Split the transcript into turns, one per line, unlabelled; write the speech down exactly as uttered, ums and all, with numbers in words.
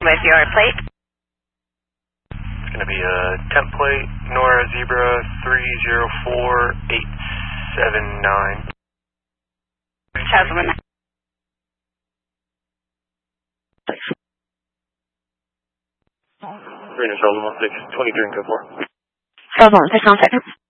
With your plate?
It's going to be a temp plate, Nora Zebra three zero four eight seven nine.
Seven.
Reno Charles one six, twenty-three and go for.
Charles one six, one second.